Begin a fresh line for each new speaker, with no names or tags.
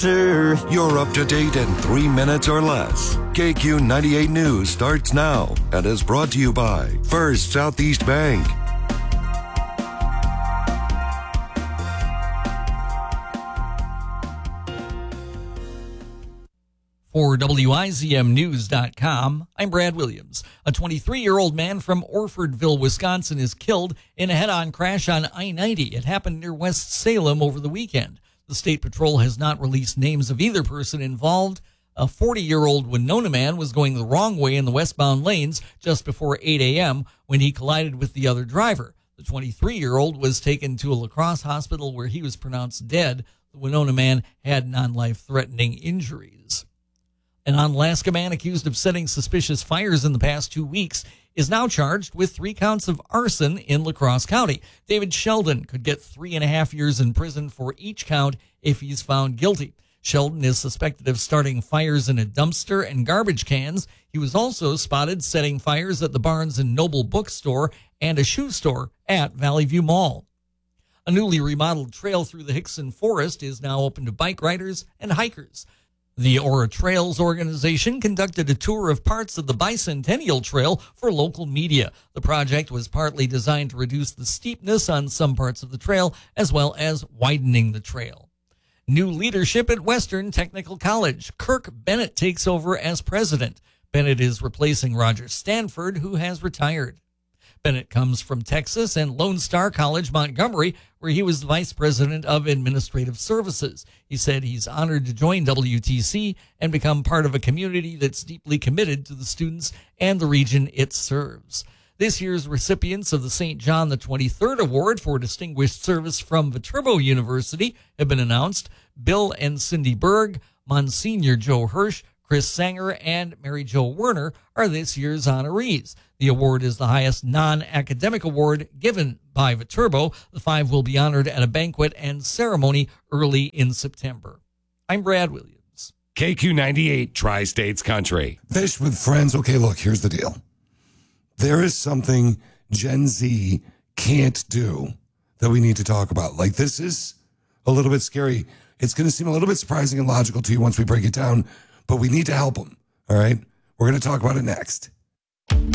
You're up to date in 3 minutes or less. KQ 98 News starts now and is brought to you by First Southeast Bank.
For WIZMnews.com, I'm Brad Williams. A 23-year-old man from Orfordville, Wisconsin is killed in a head-on crash on I-90. It happened near West Salem over the weekend. The State Patrol has not released names of either person involved. A 40-year-old Winona man was going the wrong way in the westbound lanes just before 8 a.m. when he collided with the other driver. The 23-year-old was taken to a La Crosse hospital where he was pronounced dead. The Winona man had non-life-threatening injuries. An Onalaska man accused of setting suspicious fires in the past 2 weeks is now charged with 3 counts of arson in La Crosse County. David Sheldon could get 3.5 years in prison for each count if he's found guilty. Sheldon is suspected of starting fires in a dumpster and garbage cans. He was also spotted setting fires at the Barnes & Noble bookstore and a shoe store at Valley View Mall. A newly remodeled trail through the Hickson Forest is now open to bike riders and hikers. The Aura Trails organization conducted a tour of parts of the Bicentennial Trail for local media. The project was partly designed to reduce the steepness on some parts of the trail, as well as widening the trail. New leadership at Western Technical College. Kirk Bennett takes over as president. Bennett is replacing Roger Stanford, who has retired. Bennett comes from Texas and Lone Star College, Montgomery, where he was the vice president of administrative services. He said he's honored to join WTC and become part of a community that's deeply committed to the students and the region it serves. This year's recipients of the St. John the 23rd Award for Distinguished Service from Viterbo University have been announced. Bill and Cindy Berg, Monsignor Joe Hirsch, Chris Sanger, and Mary Jo Werner are this year's honorees. The award is the highest non-academic award given by Viterbo. The 5 will be honored at a banquet and ceremony early in September. I'm Brad Williams.
KQ 98, Tri-States Country.
Fish with friends. Okay, look, here's the deal. There is something Gen Z can't do that we need to talk about. Like, this is a little bit scary. It's going to seem a little bit surprising and logical to you once we break it down, but we need to help them, all right? We're going to talk about it next.